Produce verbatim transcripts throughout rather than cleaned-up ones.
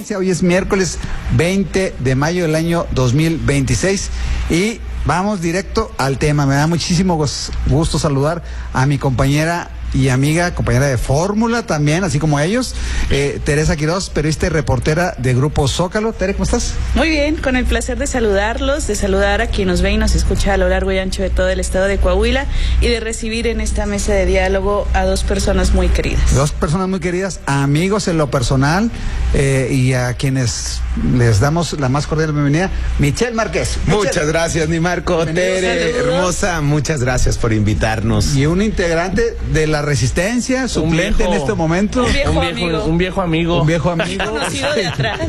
noticia. Hoy es miércoles veinte de mayo del año dos mil veintiséis y vamos directo al tema. Me da muchísimo gusto saludar a mi compañera y amiga, compañera de fórmula también, así como ellos, eh, Teresa Quiroz, periodista y reportera de Grupo Zócalo. Tere, ¿cómo estás? Muy bien, con el placer de saludarlos, de saludar a quien nos ve y nos escucha a lo largo y ancho de todo el estado de Coahuila y de recibir en esta mesa de diálogo a dos personas muy queridas. Dos personas muy queridas, amigos en lo personal, eh, y a quienes les damos la más cordial bienvenida. Michelle Márquez. Muchas Michelle. gracias, mi Marco. Tere, hermosa, muchas gracias por invitarnos. Y un integrante de la Resistencia, suplente en este momento. Un viejo, un viejo amigo. Un viejo amigo. Un viejo amigo. Conocido de atrás.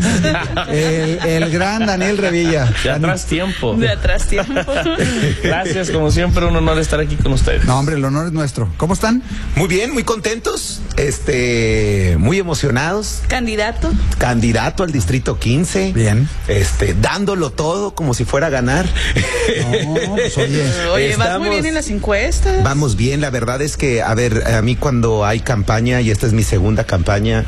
El, el gran Daniel Revilla. De atrás tiempo. De atrás tiempo. Gracias, como siempre, un honor estar aquí con ustedes. No, hombre, el honor es nuestro. ¿Cómo están? Muy bien, muy contentos, este, muy emocionados. Candidato. Candidato al Distrito quince. Bien. Este, dándolo todo como si fuera a ganar. No, pues oye. Oye, vas Estamos- muy bien en las encuestas. Vamos bien, la verdad es que, a ver, a mí cuando hay campaña, y esta es mi segunda campaña,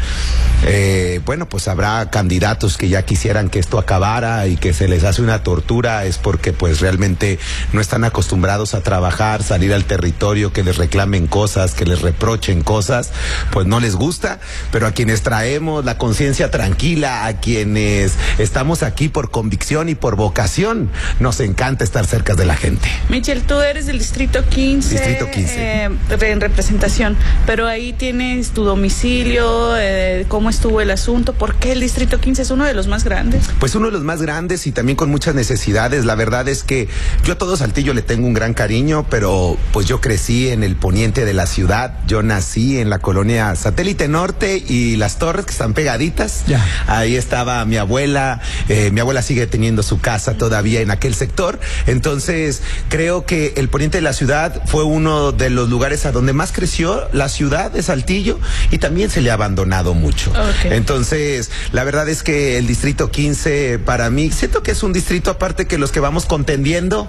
eh, bueno, pues habrá candidatos que ya quisieran que esto acabara y que se les hace una tortura, es porque pues realmente no están acostumbrados a trabajar, salir al territorio, que les reclamen cosas, que les reprochen cosas, pues no les gusta, pero a quienes traemos la conciencia tranquila, a quienes estamos aquí por convicción y por vocación, nos encanta estar cerca de la gente. Michelle, tú eres del Distrito quince. Distrito quince. eh, en representación, pero ahí tienes tu domicilio, eh, cómo estuvo el asunto, ¿por qué el Distrito quince es uno de los más grandes? Pues uno de los más grandes y también con muchas necesidades. La verdad es que yo a todo Saltillo le tengo un gran cariño, pero pues yo crecí en el poniente de la ciudad. Yo nací en la colonia Satélite Norte y Las Torres, que están pegaditas. Ya. Ahí estaba mi abuela. Eh, mi abuela sigue teniendo su casa todavía en aquel sector. Entonces, creo que el poniente de la ciudad fue uno de los lugares a donde más creció la ciudad de Saltillo y también se le ha abandonado mucho. Okay. Entonces, la verdad es que el Distrito quince para mí, siento que es un distrito aparte que los que vamos contendiendo,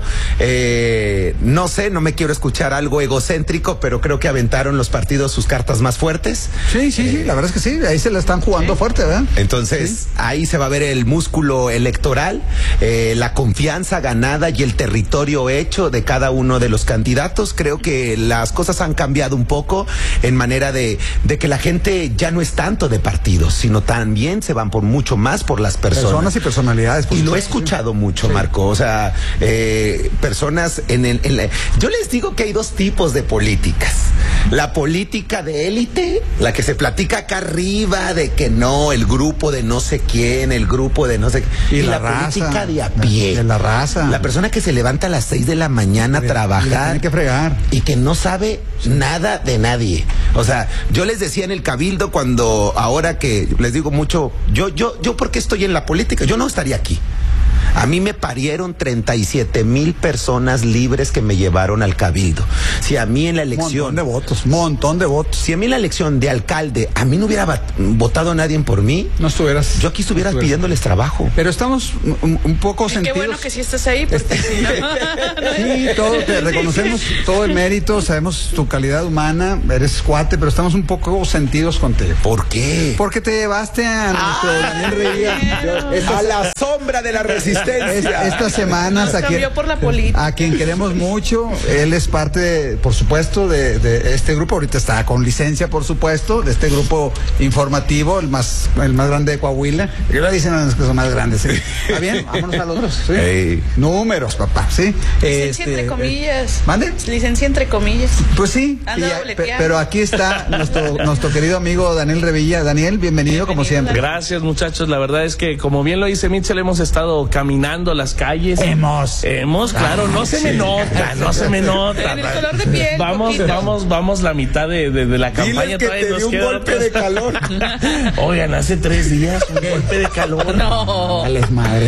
eh, no sé, no me quiero escuchar algo egocéntrico, pero creo que aventaron los partidos sus cartas más fuertes. Sí, sí, sí, la verdad es que sí, ahí se la están jugando fuerte, ¿verdad? Entonces, Sí. ahí se va a ver el músculo electoral, eh, la confianza ganada y el territorio hecho de cada uno de los candidatos. Creo que las cosas han cambiado un poco en manera de, de que la gente ya no es tanto de partidos, sino también se van por mucho más por las personas. Personas y personalidades. por Y lo he supuesto. escuchado mucho, Sí. Marco. O sea, eh, personas en el... en la- yo les digo que hay dos tipos de políticas. La política de élite, la que se platica acá arriba de que no, el grupo de no sé quién, el grupo de no sé Y y la la, raza, política de a pie. de la raza. La persona que se levanta a las seis de la mañana a Y la trabajar tiene que fregar. y que no sabe nada de nadie. O sea, yo les decía en el Cabildo cuando, ahora que les digo mucho, yo, yo, yo, ¿por qué estoy en la política? Yo no estaría aquí. A mí me parieron treinta y siete mil personas libres que me llevaron al Cabildo. Si a mí en la elección... Montón de votos, montón de votos. Si a mí en la elección de alcalde, a mí no hubiera va- votado nadie por mí, No estuvieras. yo aquí estuviera no estuvieras. pidiéndoles trabajo. Pero estamos un, un poco Y qué sentidos. bueno que sí estás ahí, porque si no, no Sí, todo, te reconocemos todo el mérito, sabemos tu calidad humana, eres cuate, pero estamos un poco sentidos contigo. ¿Por qué? Porque te llevaste a nuestro Daniel Revilla. Yo- A Estas, la sombra de la resistencia. es- estas semanas Nos a quien, cambió por la política. a quien queremos mucho, él es parte, de, por supuesto, de, de este grupo, ahorita está con licencia, por supuesto, de este grupo informativo, el más el más grande de Coahuila. Yo le dicen a los que son más grandes. ¿Sí? ¿Está bien? Vámonos a los otros. ¿Sí? Ey. Números, papá, ¿sí? Licencia Este, entre eh, comillas. ¿Mande? Licencia entre comillas. Pues sí, Anda y, eh, dobleteando. pe- pero aquí está nuestro nuestro querido amigo Daniel Revilla. Daniel, bienvenido, como siempre. Gracias, muchachos. La verdad es que, como bien lo dice Mitchell, hemos estado caminando las calles. Hemos. Hemos, claro, no se me nota, no se me nota. En el color de piel, Vamos, poquito. vamos, vamos la mitad de, de, de la campaña. Diles que todavía te nos dio un queda golpe otra- de calor. Oigan, hace tres días un golpe de calor. No. Vales madres.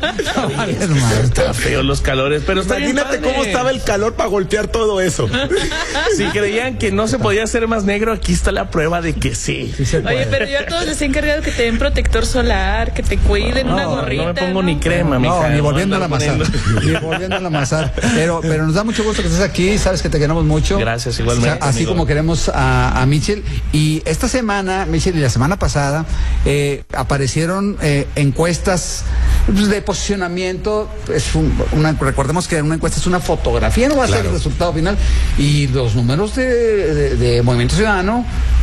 Vales madres. Está feo los calores, pero está bien Imagínate padre. cómo estaba el calor para golpear todo eso. Si creían que no se podía hacer más negro, aquí está la prueba de que sí. Sí se Oye, puede. pero yo a todos les he encargado que te den protector solar, que te cuiden, una No, gorrita. no me pongo ni crema tema, no, mija. ni volviendo No a andar amasar. poniendo- Ni volviendo a amasar. Pero, pero nos da mucho gusto que estés aquí. Sabes que te queremos mucho. Gracias, igualmente, O sea, así amigo. como queremos a, a Michel. Y esta semana, Michel, y la semana pasada, eh, aparecieron eh, encuestas de posicionamiento. Es un- una, recordemos que una encuesta es una fotografía, no va a ser Claro. el resultado final. Y los números de, de, de Movimiento Ciudadano.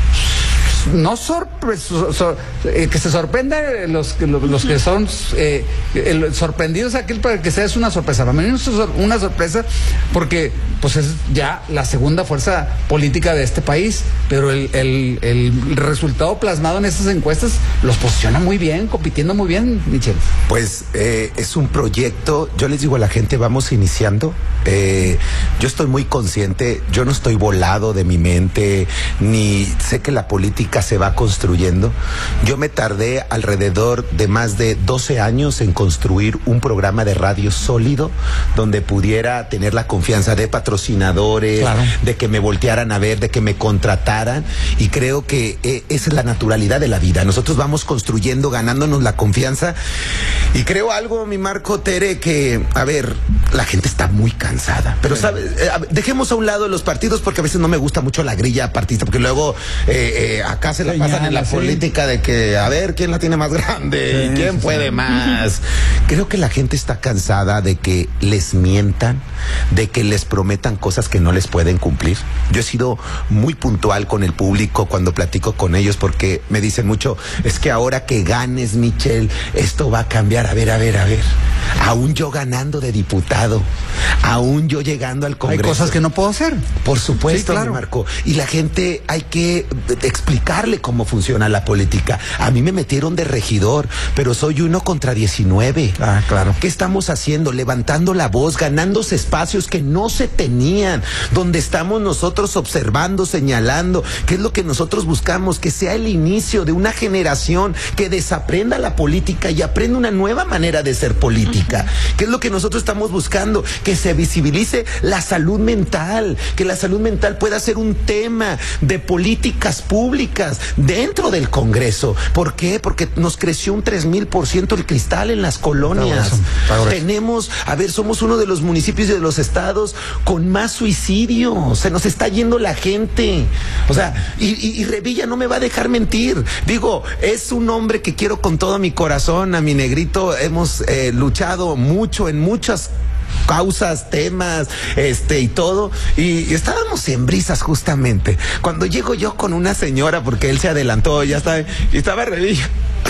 No sorpre, so- so- eh, que se sorprenda los, que- los, los que son eh, el- sorprendidos, aquel para que sea es una sorpresa. Para mí no es sor- una sorpresa porque pues es ya la segunda fuerza política de este país, pero el, el, el resultado plasmado en estas encuestas los posiciona muy bien, compitiendo muy bien, Michel. Pues eh, es un proyecto, yo les digo a la gente, vamos iniciando. Eh, yo estoy muy consciente, yo no estoy volado de mi mente, ni sé que la política se va construyendo. Yo me tardé alrededor de más de doce años en construir un programa de radio sólido donde pudiera tener la confianza de patrocinadores, Claro. de que me voltearan a ver, de que me contrataran, y creo que eh, esa es la naturalidad de la vida. Nosotros vamos construyendo, ganándonos la confianza, y creo algo, mi Marco, Tere, que, a ver, la gente está muy cansada, pero ¿sabes? Eh, a ver, dejemos a un lado los partidos porque a veces no me gusta mucho la grilla partista, porque luego eh, eh, acá se la Señala, pasan en la sí. política de que a ver quién la tiene más grande Sí, y quién sí, puede sí. más. Creo que la gente está cansada de que les mientan, de que les prometan cosas que no les pueden cumplir. Yo he sido muy puntual con el público cuando platico con ellos porque me dicen mucho, es que ahora que ganes, Michel, esto va a cambiar. A ver, a ver, a ver. Aún yo ganando de diputado, aún yo llegando al Hay Congreso. cosas que no puedo hacer. Por supuesto, Sí, claro. mi Marco. Y la gente hay que explicarle cómo funciona la política. A mí me metieron de regidor, pero soy uno contra diecinueve. Ah, claro. ¿Qué estamos haciendo? Levantando la voz, ganándose espacios que no se tenían, donde estamos nosotros observando, señalando, qué es lo que nosotros buscamos, que sea el inicio de una generación que desaprenda la política y aprenda una nueva manera de ser política. ¿Qué es lo que nosotros estamos buscando? Que se visibilice la salud mental, que la salud mental pueda ser un tema de políticas públicas dentro del Congreso. ¿Por qué? Porque nos creció un tres mil por ciento el cristal en las colonias. Está grueso, está grueso. Tenemos, a ver, somos uno de los municipios y de los estados con más suicidio. Se nos está yendo la gente. O sea, y, y, y Revilla no me va a dejar mentir. Digo, es un hombre que quiero con todo mi corazón. A mi negrito hemos eh, luchado mucho en muchas causas, temas, este y todo, y, y estábamos en brisas justamente cuando llego yo con una señora porque él se adelantó, ya estaba, y estaba Revilla.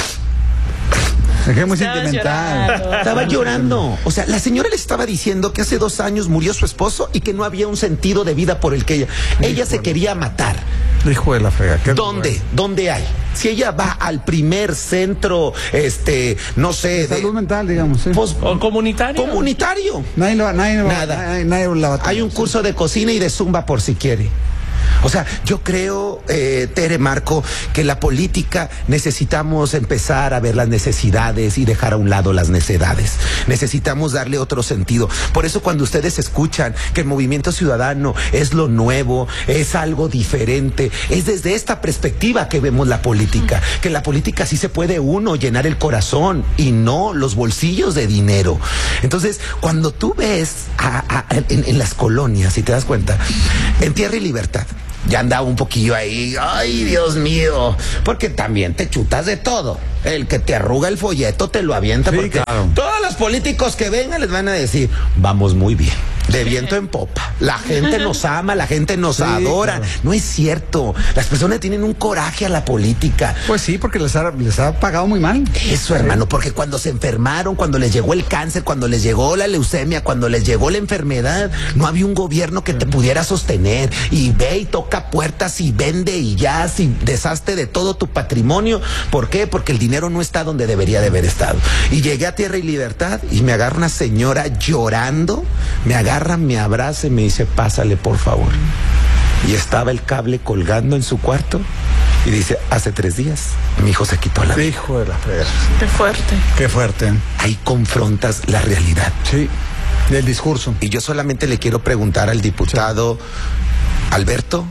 Es que es muy Estaba sentimental. llorando. Estaba llorando. O sea, la señora le estaba diciendo que hace dos años murió su esposo y que no había un sentido de vida por el que ella. Ella se quería matar. Hijo de la frega. qué ¿Dónde? bueno. ¿Dónde hay? Si ella va al primer centro, este, no sé, de, Salud mental, digamos. Sí. pues, O comunitario. comunitario. Nadie lo, nadie lo- Nada. Nadie, nadie la va a Hay un curso de cocina y de zumba por si quiere. O sea, yo creo, eh, Tere, Marco, que la política necesitamos empezar a ver las necesidades y dejar a un lado las necedades. Necesitamos darle otro sentido. Por eso cuando ustedes escuchan que el Movimiento Ciudadano es lo nuevo, es algo diferente, es desde esta perspectiva que vemos la política. Que la política sí se puede uno llenar el corazón y no los bolsillos de dinero. Entonces, cuando tú ves a- a- en, en las colonias, si te das cuenta, en Tierra y Libertad, ya andaba un poquillo ahí, ay Dios mío, porque también te chutas de todo. El que te arruga el folleto te lo avienta, Sí, porque claro. todos los políticos que vengan les van a decir, vamos muy bien, de viento en popa. La gente nos ama, la gente nos Sí, adora. claro. No es cierto. Las personas tienen un coraje a la política. Pues sí, porque les ha, les ha pagado muy mal. Eso, hermano, porque cuando se enfermaron, cuando les llegó el cáncer, cuando les llegó la leucemia, cuando les llegó la enfermedad, no había un gobierno que te pudiera sostener. Y ve y toca puertas y vende y ya, y deshazte de todo tu patrimonio. ¿Por qué? Porque el dinero no está donde debería de haber estado. Y llegué a Tierra y Libertad y me agarra una señora llorando, me agarra, me abraza y me dice, pásale por favor. Y estaba el cable colgando en su cuarto y dice, hace tres días mi hijo se quitó la vida. Hijo de la frega. Qué fuerte. Qué fuerte. Ahí confrontas la realidad. Sí. Del discurso. Y yo solamente le quiero preguntar al diputado Alberto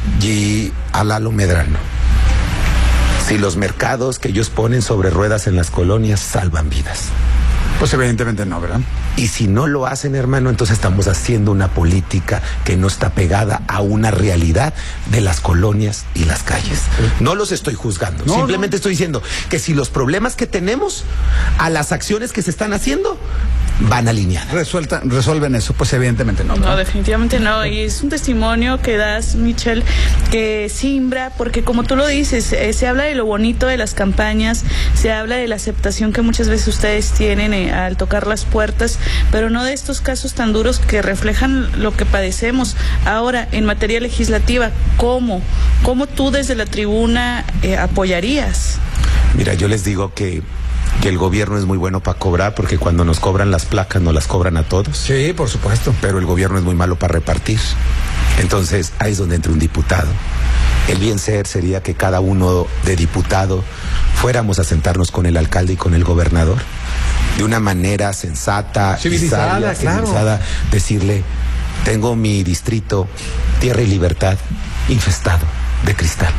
y a Lalo Medrano si los mercados que ellos ponen sobre ruedas en las colonias salvan vidas. Pues evidentemente no, ¿verdad? Y si no lo hacen, hermano, entonces estamos haciendo una política que no está pegada a una realidad de las colonias y las calles. No los estoy juzgando, no, simplemente no. estoy diciendo que si los problemas que tenemos a las acciones que se están haciendo van alineadas. Resuelta, resuelven eso, pues evidentemente no, ¿verdad? No, definitivamente no. Y es un testimonio que das, Michelle, que simbra, porque como tú lo dices, eh, se habla de lo bonito de las campañas, se habla de la aceptación que muchas veces ustedes tienen eh, al tocar las puertas, pero no de estos casos tan duros que reflejan lo que padecemos. Ahora, en materia legislativa, ¿cómo? ¿Cómo tú desde la tribuna eh, apoyarías? Mira, yo les digo que que el gobierno es muy bueno para cobrar, porque cuando nos cobran las placas nos las cobran a todos. Sí, por supuesto. Pero el gobierno es muy malo para repartir. Entonces ahí es donde entra un diputado. El bien ser sería que cada uno de diputado fuéramos a sentarnos con el alcalde y con el gobernador de una manera sensata, civilizada, y sabia, claro. civilizada, decirle: tengo mi distrito Tierra y Libertad infestado de cristal.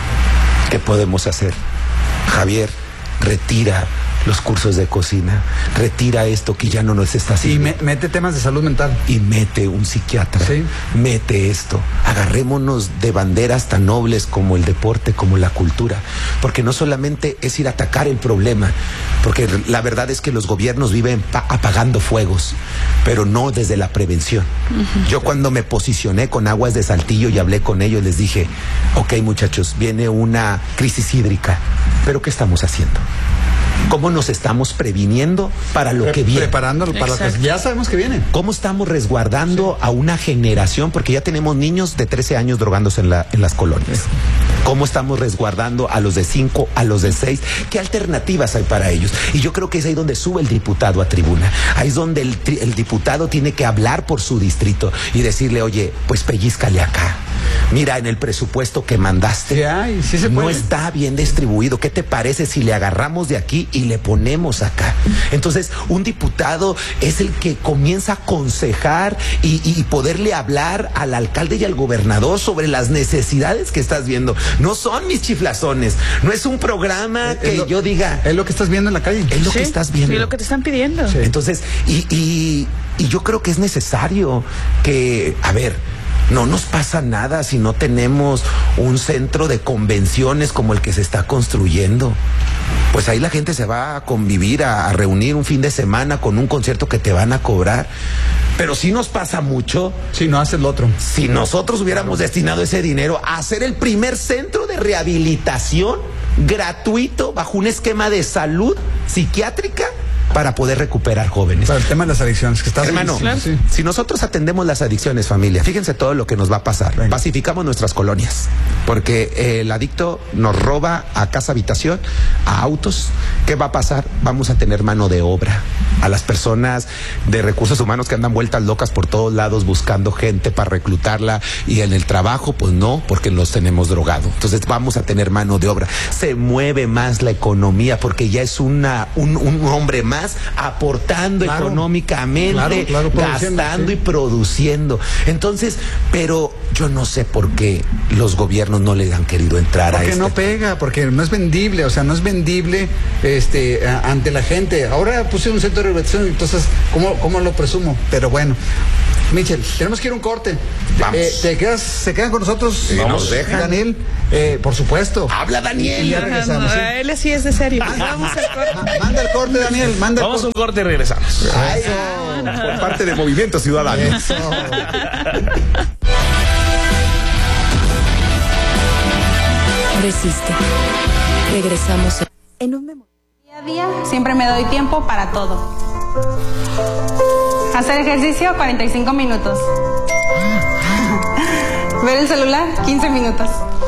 ¿Qué podemos hacer? Javier, retira los cursos de cocina, retira esto que ya no nos está haciendo. Y me, mete temas de salud mental. Y mete un psiquiatra, sí. Mete esto. Agarrémonos de banderas tan nobles como el deporte, como la cultura, porque no solamente es ir a atacar el problema, porque la verdad es que los gobiernos viven apagando fuegos, pero no desde la prevención. Uh-huh. Yo cuando me posicioné con Aguas de Saltillo y hablé con ellos, les dije: ok, muchachos, viene una crisis hídrica, pero ¿qué estamos haciendo? ¿Cómo nos estamos previniendo para lo Pre que viene? Preparándolo para Exacto. lo que ya sabemos que viene. ¿Cómo estamos resguardando sí. a una generación? Porque ya tenemos niños de trece años drogándose en, la, en las colonias. ¿Cómo estamos resguardando a los de cinco, a los de seis? ¿Qué alternativas hay para ellos? Y yo creo que es ahí donde sube el diputado a tribuna. Ahí es donde el, el diputado tiene que hablar por su distrito y decirle: oye, pues pellízcale acá. Mira, en el presupuesto que mandaste sí hay, sí se no puede. está bien distribuido. ¿Qué te parece si le agarramos de aquí y le ponemos acá? Entonces, un diputado es el que comienza a aconsejar y, y poderle hablar al alcalde y al gobernador sobre las necesidades que estás viendo. No son mis chiflazones, no es un programa es, que es lo, yo diga. Es lo que estás viendo en la calle. Es lo sí, que estás viendo. Y lo que te están pidiendo. Sí. Entonces, y, y, y yo creo que es necesario que, a ver, no nos pasa nada si no tenemos un centro de convenciones como el que se está construyendo. Pues ahí la gente se va a convivir, a, a reunir un fin de semana con un concierto que te van a cobrar. Pero sí nos pasa mucho. Si no haces lo otro. Si nosotros hubiéramos destinado ese dinero a hacer el primer centro de rehabilitación gratuito bajo un esquema de salud psiquiátrica para poder recuperar jóvenes. Para el tema de las adicciones que estás Hermano, claro. sí. si nosotros atendemos las adicciones, familia, fíjense todo lo que nos va a pasar. Venga. Pacificamos nuestras colonias, porque eh, el adicto nos roba a casa habitación, a autos. ¿Qué va a pasar? Vamos a tener mano de obra. A las personas de recursos humanos que andan vueltas locas por todos lados buscando gente para reclutarla, y en el trabajo, pues no, porque los tenemos drogado. Entonces vamos a tener mano de obra. Se mueve más la economía porque ya es una un, un hombre más aportando claro, económicamente, claro, claro, gastando sí. y produciendo. Entonces, pero yo no sé por qué los gobiernos no le han querido entrar porque a esto. Porque no pega, porque no es vendible, o sea, no es vendible este a, ante la gente. Ahora puse un centro de rehabilitación, entonces, ¿cómo, cómo lo presumo? Pero bueno, Michelle, tenemos que ir a un corte. Vamos. Eh, ¿te quedas, ¿Se quedan con nosotros? Sí, nos dejan. Daniel, eh, por supuesto. Habla, Daniel. Y ya regresamos. No, ¿sí? Él así es de serio. Vamos al corte. Manda el corte, Daniel. Manda el Vamos corte. a un corte y regresamos. Ay, eso. Por parte de Movimiento Ciudadano. Eso. Resiste. Regresamos en un memoria. Día a día siempre me doy tiempo para todo. Hacer ejercicio cuarenta y cinco minutos. Ver el celular quince minutos.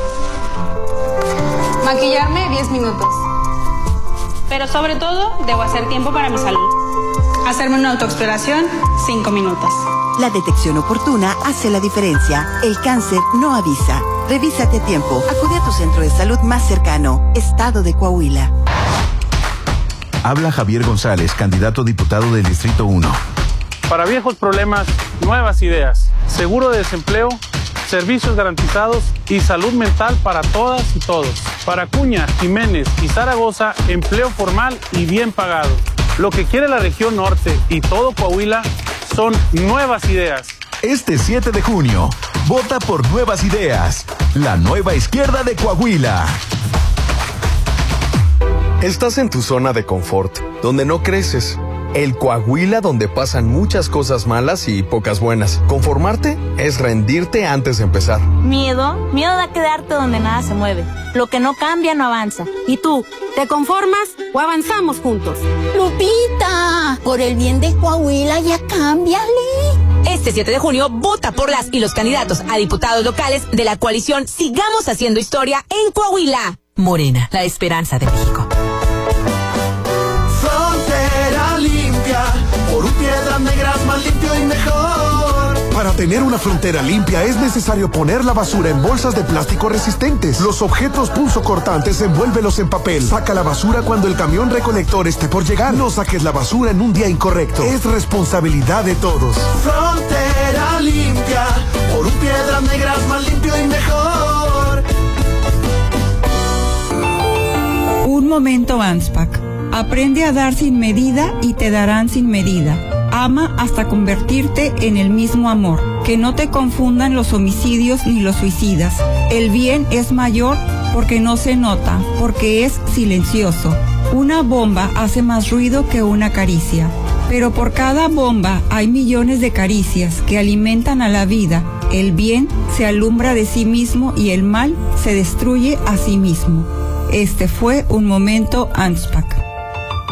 Maquillarme diez minutos. Pero sobre todo debo hacer tiempo para mi salud. Hacerme una autoexploración cinco minutos. La detección oportuna hace la diferencia. El cáncer no avisa. Revísate a tiempo. Acude a tu centro de salud más cercano. Estado de Coahuila. Habla Javier González, candidato a diputado del Distrito uno. Para viejos problemas, nuevas ideas. Seguro de desempleo, servicios garantizados y salud mental para todas y todos. Para Acuña, Jiménez y Zaragoza, empleo formal y bien pagado. Lo que quiere la región norte y todo Coahuila son nuevas ideas. Este siete de junio, vota por Nuevas Ideas, la nueva izquierda de Coahuila. Estás en tu zona de confort, donde no creces. El Coahuila donde pasan muchas cosas malas y pocas buenas. Conformarte es rendirte antes de empezar. Miedo, miedo a quedarte donde nada se mueve. Lo que no cambia no avanza. ¿Y tú, te conformas o avanzamos juntos? Lupita, por el bien de Coahuila ya cámbiale. Este siete de junio, vota por las y los candidatos a diputados locales de la coalición Sigamos Haciendo Historia en Coahuila. Morena, la esperanza de México. Frontera limpia, por un Piedras Negras más limpio y mejor. Para tener una frontera limpia es necesario poner la basura en bolsas de plástico resistentes. Los objetos punzocortantes envuélvelos en papel. Saca la basura cuando el camión recolector esté por llegar. No saques la basura en un día incorrecto. Es responsabilidad de todos. Frontera limpia, por un Piedras Negras más limpio y mejor. Un momento ANSPAC. Aprende a dar sin medida y te darán sin medida. Ama hasta convertirte en el mismo amor. Que no te confundan los homicidios ni los suicidas. El bien es mayor porque no se nota, porque es silencioso. Una bomba hace más ruido que una caricia. Pero por cada bomba hay millones de caricias que alimentan a la vida. El bien se alumbra de sí mismo y el mal se destruye a sí mismo. Este fue un momento ANSPAC.